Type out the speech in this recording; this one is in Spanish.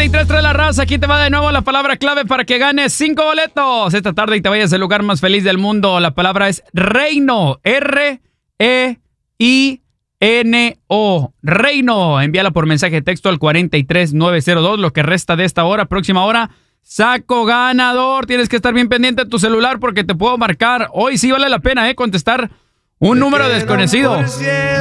93.3 La Raza, aquí te va de nuevo la palabra clave para que ganes 5 boletos esta tarde y te vayas al lugar más feliz del mundo. La palabra es reino, R-E-I-N-O, reino. Envíala por mensaje de texto al 43902, lo que resta de esta hora, próxima hora. Saco ganador, tienes que estar bien pendiente de tu celular porque te puedo marcar. Hoy sí vale la pena contestar un número desconocido.